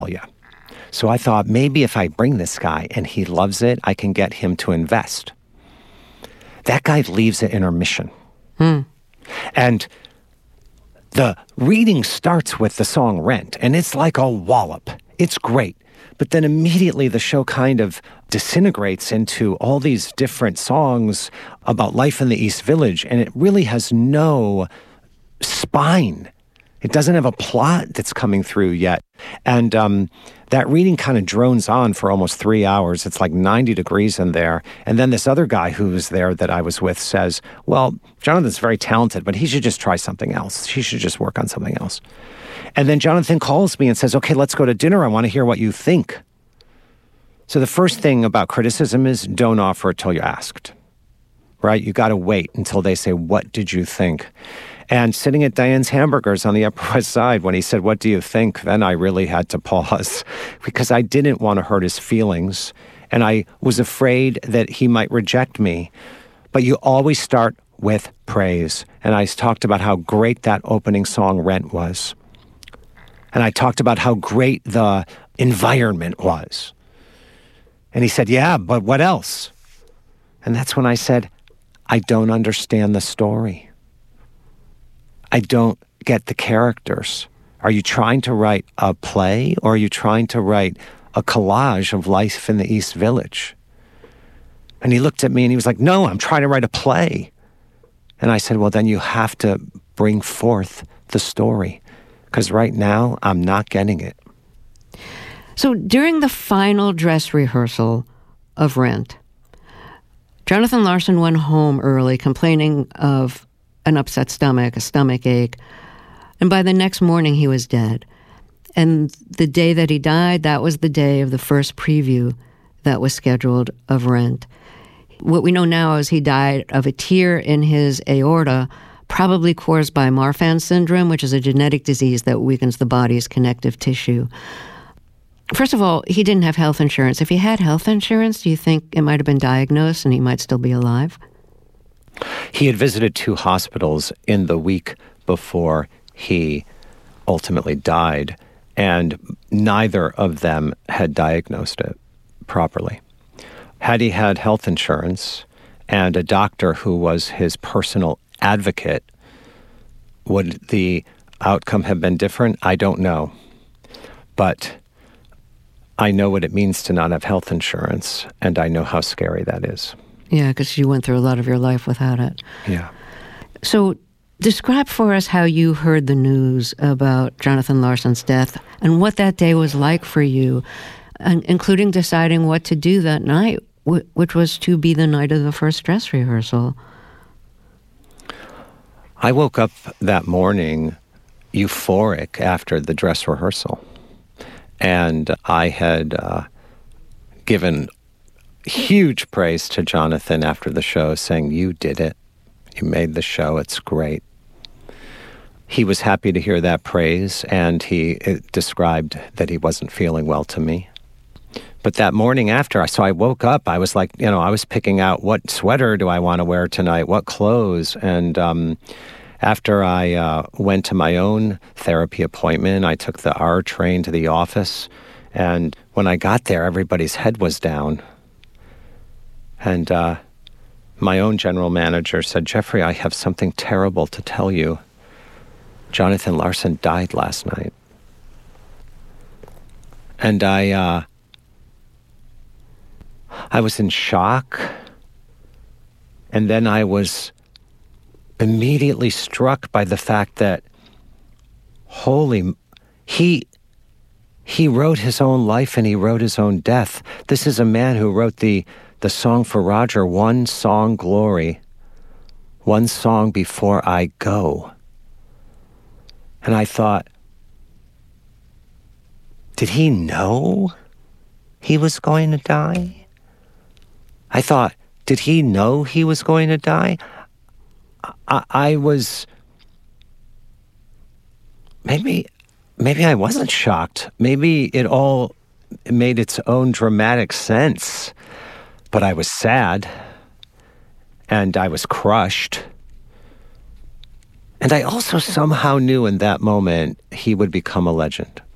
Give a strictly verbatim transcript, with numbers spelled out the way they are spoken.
yeah. So I thought maybe if I bring this guy and he loves it, I can get him to invest. That guy leaves at intermission. Hmm. And the reading starts with the song Rent, and it's like a wallop. It's great. But then immediately the show kind of disintegrates into all these different songs about life in the East Village, and it really has no spine. It doesn't have a plot that's coming through yet. And um, that reading kind of drones on for almost three hours. It's like ninety degrees in there. And then this other guy who was there that I was with says, well, Jonathan's very talented, but he should just try something else. He should just work on something else. And then Jonathan calls me and says, okay, let's go to dinner. I want to hear what you think. So the first thing about criticism is don't offer it till you're asked, right? You got to wait until they say, what did you think? And sitting at Diane's Hamburgers on the Upper West Side, when he said, what do you think? Then I really had to pause because I didn't want to hurt his feelings. And I was afraid that he might reject me. But you always start with praise. And I talked about how great that opening song, Rent, was. And I talked about how great the environment was. And he said, yeah, but what else? And that's when I said, I don't understand the story. I don't get the characters. Are you trying to write a play or are you trying to write a collage of life in the East Village? And he looked at me and he was like, no, I'm trying to write a play. And I said, well, then you have to bring forth the story because right now I'm not getting it. So during the final dress rehearsal of Rent, Jonathan Larson went home early complaining of an upset stomach, a stomach ache. And by the next morning, he was dead. And the day that he died, that was the day of the first preview that was scheduled of Rent. What we know now is he died of a tear in his aorta, probably caused by Marfan syndrome, which is a genetic disease that weakens the body's connective tissue. First of all, he didn't have health insurance. If he had health insurance, do you think it might have been diagnosed and he might still be alive? He had visited two hospitals in the week before he ultimately died, and neither of them had diagnosed it properly. Had he had health insurance and a doctor who was his personal advocate, would the outcome have been different? I don't know. But I know what it means to not have health insurance, and I know how scary that is. Yeah, because you went through a lot of your life without it. Yeah. So describe for us how you heard the news about Jonathan Larson's death and what that day was like for you, and including deciding what to do that night, which was to be the night of the first dress rehearsal. I woke up that morning euphoric after the dress rehearsal. And I had uh, given huge praise to Jonathan after the show, saying, you did it. You made the show. It's great. He was happy to hear that praise, and he described that he wasn't feeling well to me. But that morning after, so I woke up, I was like, you know, I was picking out what sweater do I want to wear tonight, what clothes. And um, after I uh, went to my own therapy appointment, I took the R train to the office. And when I got there, everybody's head was down. And uh, my own general manager said, Jeffrey, I have something terrible to tell you. Jonathan Larson died last night. And I, uh, I was in shock. And then I was immediately struck by the fact that, holy, he, he wrote his own life and he wrote his own death. This is a man who wrote the The song for Roger, One Song Glory, One Song Before I Go. And I thought, did he know he was going to die? I thought, did he know he was going to die? I, I was, maybe, maybe I wasn't shocked. Maybe it all made its own dramatic sense. But I was sad, and I was crushed. And I also somehow knew in that moment he would become a legend.